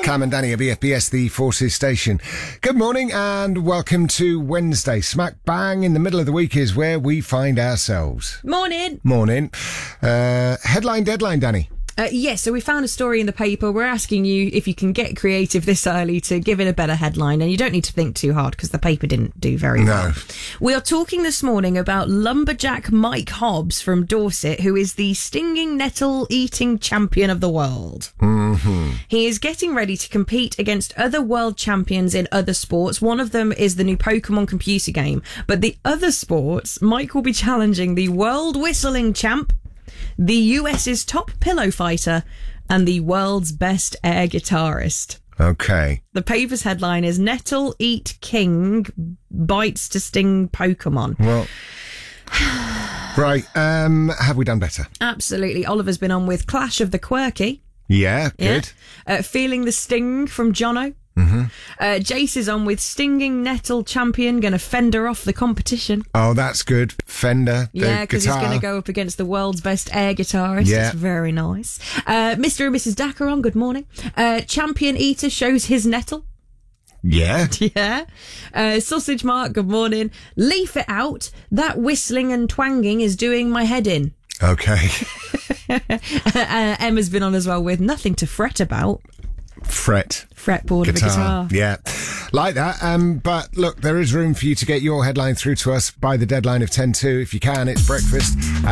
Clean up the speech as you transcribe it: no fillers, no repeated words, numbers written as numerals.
Cam and Danny at BFBS, the Forces Station. Good morning and welcome to Wednesday. Smack bang in the middle of the week is where we find ourselves. Morning. Morning. Headline deadline, Danny. Yes, so we found a story in the paper. We're asking you if you can get creative this early to give it a better headline, and you don't need to think too hard because the paper didn't do very well. We are talking this morning about lumberjack Mike Hobbs from Dorset, who is the stinging nettle eating champion of the world. Mm-hmm. He is getting ready to compete against other world champions in other sports. One of them is the new Pokemon computer game, but the other sports, Mike will be challenging the world whistling champ, the US's top pillow fighter, and the world's best air guitarist. Okay. The paper's headline is Nettle Eat King Bites to Sting Pokemon. Well, right. Have we done better? Absolutely. Oliver's been on with Clash of the Quirky. Yeah, good. Feeling the Sting from Jono. Mm-hmm. Jace is on with Stinging Nettle Champion, going to fender off the competition. Oh, that's good. Fender, the yeah, because he's guitar. going to go up against the world's best air guitarist. Yeah. It's very nice. Mr. and Mrs. Dakaron, good morning. Champion Eater shows his nettle. Yeah. Yeah. Sausage Mark, good morning. Leaf it out. That whistling and twanging is doing my head in. Okay. Emma's been on as well with Nothing to Fret About. Fretboard of a guitar. Yeah, like that. But look, there is room for you to get your headline through to us by the deadline of 10:02. If you can, it's breakfast at